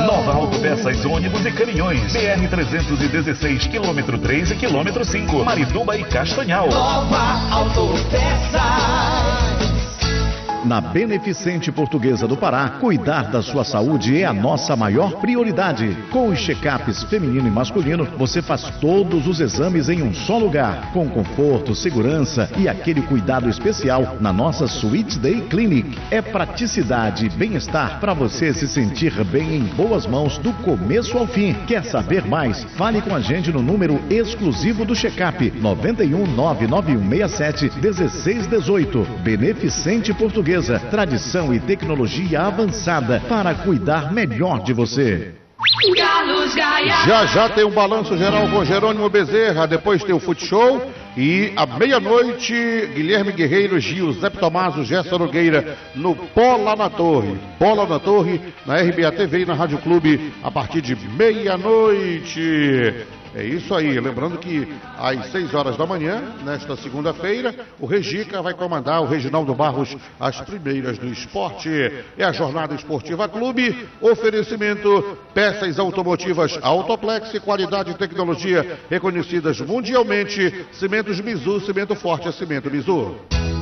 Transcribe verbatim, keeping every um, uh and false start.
Nova Autopeças, ônibus e caminhões. B R trezentos e dezesseis, quilômetro três e quilômetro cinco. Marituba e Castanhal. Nova Autopeças. Na Beneficente Portuguesa do Pará, cuidar da sua saúde é a nossa maior prioridade. Com os check-ups feminino e masculino, você faz todos os exames em um só lugar, com conforto, segurança e aquele cuidado especial na nossa Sweet Day Clinic. É praticidade e bem-estar para você se sentir bem em boas mãos do começo ao fim. Quer saber mais? Fale com a gente no número exclusivo do check-up nove um nove nove um seis sete um seis um oito. Beneficente Portuguesa. Tradição e tecnologia avançada para cuidar melhor de você. Já já tem um balanço geral com Jerônimo Bezerra, depois tem o Futebol e à meia-noite Guilherme Guerreiro, Gil, Zé Tomaso, Gerson Nogueira no Bola na Torre. Bola na Torre na R B A T V e na Rádio Clube a partir de meia-noite. É isso aí, lembrando que às seis horas da manhã, nesta segunda-feira, o Regica vai comandar o Reginaldo Barros as primeiras do esporte. É a Jornada Esportiva Clube, oferecimento peças automotivas Autoplex, qualidade e tecnologia reconhecidas mundialmente, cimentos Mizu, cimento forte é cimento Mizu.